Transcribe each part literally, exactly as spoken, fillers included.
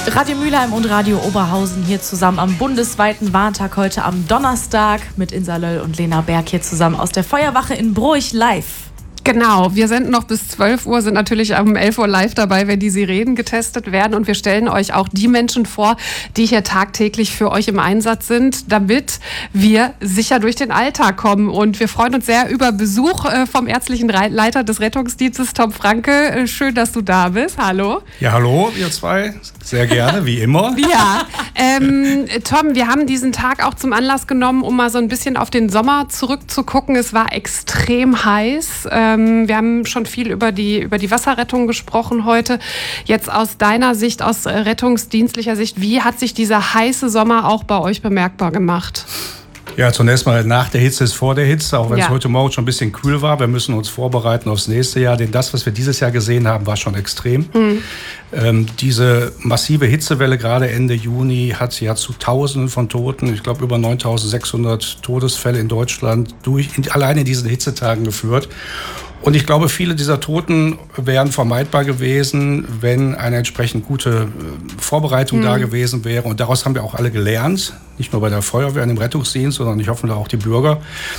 Radio Mülheim und Radio Oberhausen hier zusammen am bundesweiten Warntag heute am Donnerstag mit Insa Löll und Lena Berg hier zusammen aus der Feuerwache in Broich live. Genau, wir senden noch bis zwölf Uhr, sind natürlich um elf Uhr live dabei, wenn die Sirenen getestet werden. Und wir stellen euch auch die Menschen vor, die hier tagtäglich für euch im Einsatz sind, damit wir sicher durch den Alltag kommen. Und wir freuen uns sehr über Besuch vom ärztlichen Leiter des Rettungsdienstes, Tom Franke. Schön, dass du da bist. Hallo. Ja, hallo, ihr zwei. Sehr gerne, wie immer. Ja, ähm, Tom, wir haben diesen Tag auch zum Anlass genommen, um mal so ein bisschen auf den Sommer zurückzugucken. Es war extrem heiß. Ähm, wir haben schon viel über die, über die Wasserrettung gesprochen heute. Jetzt aus deiner Sicht, aus rettungsdienstlicher Sicht, wie hat sich dieser heiße Sommer auch bei euch bemerkbar gemacht? Ja, zunächst mal nach der Hitze ist vor der Hitze, auch wenn ja. es heute Morgen schon ein bisschen kühl war. Wir müssen uns vorbereiten aufs nächste Jahr, denn das, was wir dieses Jahr gesehen haben, war schon extrem. Mhm. Ähm, diese massive Hitzewelle gerade Ende Juni hat ja zu Tausenden von Toten, ich glaube über neuntausendsechshundert Todesfälle in Deutschland, durch, in, allein in diesen Hitzetagen geführt. Und ich glaube, viele dieser Toten wären vermeidbar gewesen, wenn eine entsprechend gute Vorbereitung mhm. da gewesen wäre. Und daraus haben wir auch alle gelernt. Nicht nur bei der Feuerwehr und im Rettungsdienst, sondern ich hoffe auch die Bürger.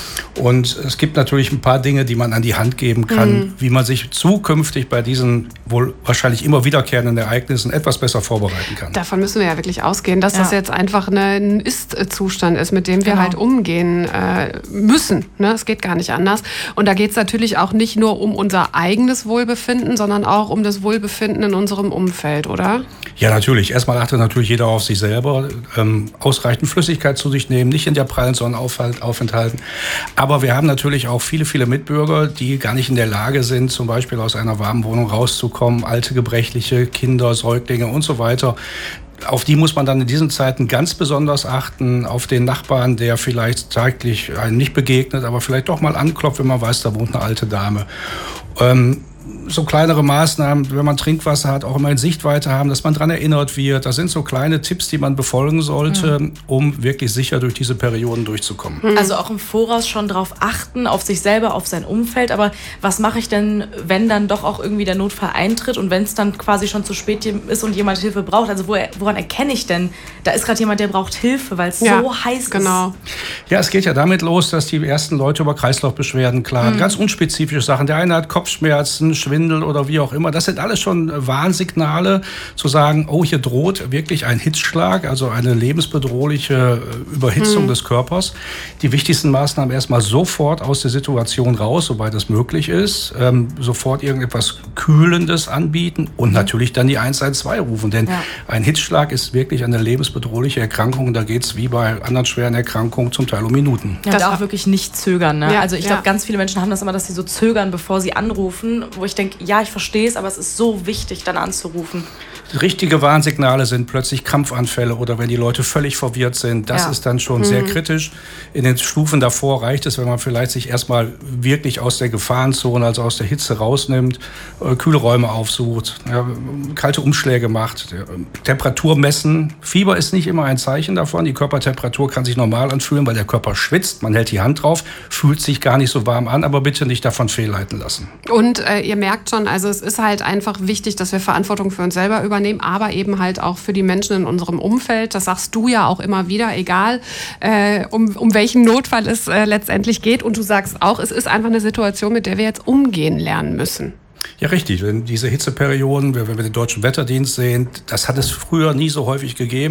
Und es gibt natürlich ein paar Dinge, die man an die Hand geben kann, mhm. wie man sich zukünftig bei diesen wohl wahrscheinlich immer wiederkehrenden Ereignissen etwas besser vorbereiten kann. Davon müssen wir ja wirklich ausgehen, dass ja. das jetzt einfach eine, ein Ist-Zustand ist, mit dem wir genau. halt umgehen äh, müssen. Ne? Es geht gar nicht anders. Und da geht es natürlich auch nicht nur um unser eigenes Wohlbefinden, sondern auch um das Wohlbefinden in unserem Umfeld, oder? Ja, natürlich. Erstmal achtet natürlich jeder auf sich selber. Ähm, ausreichend Flüssigkeit zu sich nehmen, nicht in der prallen Sonne aufenthalten. Aber wir haben natürlich auch viele, viele Mitbürger, die gar nicht in der Lage sind, zum Beispiel aus einer warmen Wohnung rauszukommen, alte, gebrechliche Kinder, Säuglinge und so weiter. Auf die muss man dann in diesen Zeiten ganz besonders achten, auf den Nachbarn, der vielleicht täglich einem nicht begegnet, aber vielleicht doch mal anklopft, wenn man weiß, da wohnt eine alte Dame. Ähm, so kleinere Maßnahmen, wenn man Trinkwasser hat, auch immer in Sichtweite haben, dass man daran erinnert wird. Das sind so kleine Tipps, die man befolgen sollte, mhm. um wirklich sicher durch diese Perioden durchzukommen. Also auch im Voraus schon darauf achten, auf sich selber, auf sein Umfeld. Aber was mache ich denn, wenn dann doch auch irgendwie der Notfall eintritt und wenn es dann quasi schon zu spät ist und jemand Hilfe braucht? Also wo, woran erkenne ich denn, da ist gerade jemand, der braucht Hilfe, weil es ja, so heiß genau. ist? Ja, es geht ja damit los, dass die ersten Leute über Kreislaufbeschwerden klagen. Mhm. Ganz unspezifische Sachen. Der eine hat Kopfschmerzen, Schwindel oder wie auch immer. Das sind alles schon Warnsignale, zu sagen, oh, hier droht wirklich ein Hitzschlag, also eine lebensbedrohliche Überhitzung mhm. des Körpers. Die wichtigsten Maßnahmen erstmal sofort aus der Situation raus, soweit es möglich ist. Ähm, sofort irgendetwas Kühlendes anbieten und mhm. natürlich dann die eins eins zwei rufen. Denn ja. ein Hitzschlag ist wirklich eine lebensbedrohliche Erkrankung. Da geht es wie bei anderen schweren Erkrankungen zum Teil um Minuten. Ja, und auch wirklich nicht zögern. Ne? Ja, also ich ja. glaube, ganz viele Menschen haben das immer, dass sie so zögern, bevor sie anrufen, wo ich denke, ja, ich verstehe es, aber es ist so wichtig, dann anzurufen. Richtige Warnsignale sind plötzlich Krampfanfälle oder wenn die Leute völlig verwirrt sind. Das ja. ist dann schon mhm. sehr kritisch. In den Stufen davor reicht es, wenn man vielleicht sich erstmal wirklich aus der Gefahrenzone, also aus der Hitze rausnimmt, äh, kühle Räume aufsucht, ja, kalte Umschläge macht, äh, Temperatur messen. Fieber ist nicht immer ein Zeichen davon. Die Körpertemperatur kann sich normal anfühlen, weil der Körper schwitzt. Man hält die Hand drauf, fühlt sich gar nicht so warm an, aber bitte nicht davon fehlleiten lassen. Und äh, ihr merkt schon, also es ist halt einfach wichtig, dass wir Verantwortung für uns selber übernehmen, aber eben halt auch für die Menschen in unserem Umfeld. Das sagst du ja auch immer wieder, egal äh, um, um welchen Notfall es äh, letztendlich geht. Und du sagst auch, es ist einfach eine Situation, mit der wir jetzt umgehen lernen müssen. Ja, richtig. Wenn diese Hitzeperioden, wenn wir den Deutschen Wetterdienst sehen, das hat es früher nie so häufig gegeben.